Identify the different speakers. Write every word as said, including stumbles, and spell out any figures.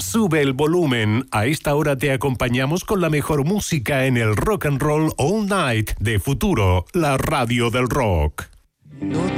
Speaker 1: Sube el volumen. A esta hora te acompañamos con la mejor música en el Rock and Roll All Night de Futuro, la radio del rock.
Speaker 2: No